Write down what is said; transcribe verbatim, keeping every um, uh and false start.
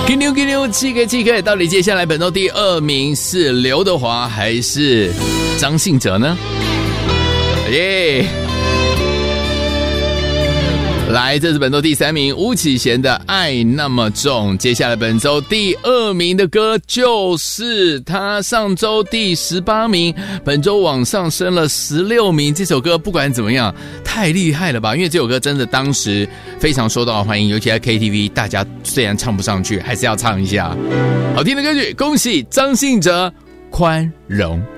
给牛给牛，七个七个，到底接下来本周第二名是刘德华还是张信哲呢？耶、yeah 来，这是本周第三名巫启贤的《爱那么重》。接下来本周第二名的歌就是他，上周第十八名，本周往上升了十六名。这首歌不管怎么样，太厉害了吧？因为这首歌真的当时非常受到欢迎，尤其在 K T V， 大家虽然唱不上去，还是要唱一下。好听的歌曲，恭喜张信哲，宽容。